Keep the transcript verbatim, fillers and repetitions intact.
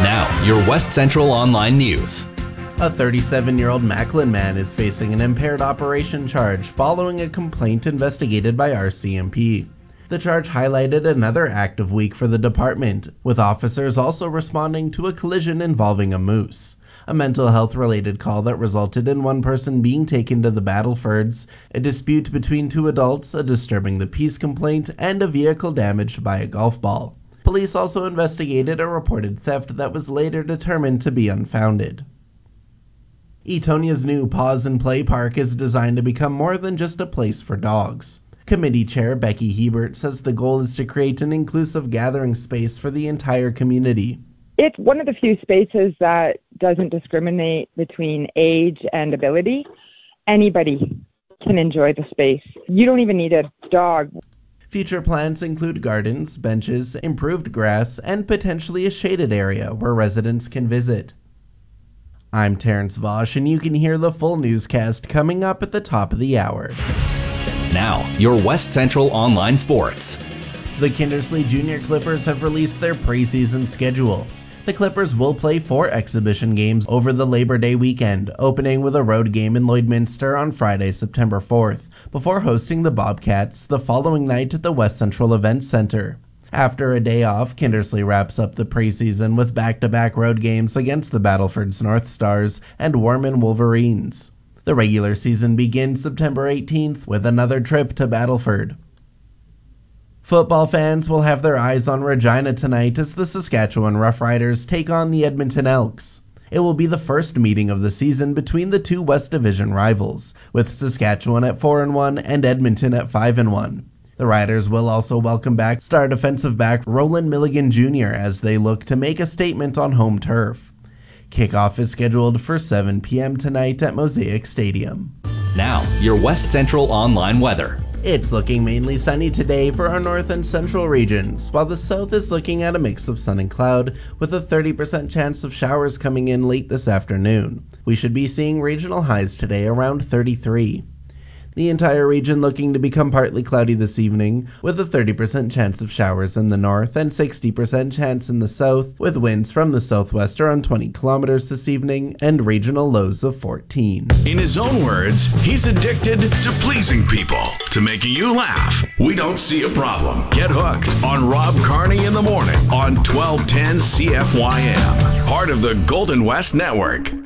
Now, your West Central Online News. A thirty-seven-year-old Macklin man is facing an impaired operation charge following a complaint investigated by R C M P. The charge highlighted another active week for the department, with officers also responding to a collision involving a moose, a mental health-related call that resulted in one person being taken to the Battlefords, a dispute between two adults, a disturbing the peace complaint, and a vehicle damaged by a golf ball. Police also investigated a reported theft that was later determined to be unfounded. Etonia's new Pause and Play Park is designed to become more than just a place for dogs. Committee Chair Becky Hebert says the goal is to create an inclusive gathering space for the entire community. It's one of the few spaces that doesn't discriminate between age and ability. Anybody can enjoy the space. You don't even need a dog. Future plans include gardens, benches, improved grass, and potentially a shaded area where residents can visit. I'm Terrence Vosch, and you can hear the full newscast coming up at the top of the hour. Now, your West Central Online Sports. The Kindersley Junior Clippers have released their preseason schedule. The Clippers will play four exhibition games over the Labor Day weekend, opening with a road game in Lloydminster on Friday, September fourth, before hosting the Bobcats the following night at the West Central Event Center. After a day off, Kindersley wraps up the preseason with back-to-back road games against the Battlefords North Stars and Warman Wolverines. The regular season begins September eighteenth with another trip to Battleford. Football fans will have their eyes on Regina tonight as the Saskatchewan Roughriders take on the Edmonton Elks. It will be the first meeting of the season between the two West Division rivals, with Saskatchewan at four and one and Edmonton at five and one. The Riders will also welcome back star defensive back Roland Milligan Junior as they look to make a statement on home turf. Kickoff is scheduled for seven p.m. tonight at Mosaic Stadium. Now, your West Central Online weather. It's looking mainly sunny today for our north and central regions, while the south is looking at a mix of sun and cloud, with a thirty percent chance of showers coming in late this afternoon. We should be seeing regional highs today around thirty-three. The entire region looking to become partly cloudy this evening, with a thirty percent chance of showers in the north and sixty percent chance in the south, with winds from the southwest around twenty kilometers this evening and regional lows of fourteen. In his own words, he's addicted to pleasing people, to making you laugh. We don't see a problem. Get hooked on Rob Carney in the morning on twelve ten C F Y M, part of the Golden West Network.